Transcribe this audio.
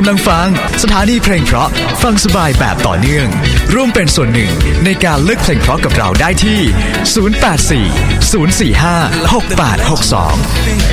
ำลังฟังสถานีเพลงเพราะฟังสบายแบบต่อเนื่องร่วมเป็นส่วนหนึ่งในการเลือกเพลงเพราะกับเราได้ที่ 084 045 6862